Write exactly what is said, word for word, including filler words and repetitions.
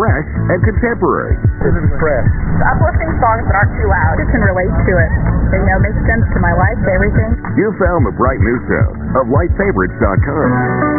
fresh and contemporary. This is fresh. Uplifting songs that aren't too loud. You can relate to it. You know, makes sense to my life, everything. You found the bright new sound of light favorites dot com.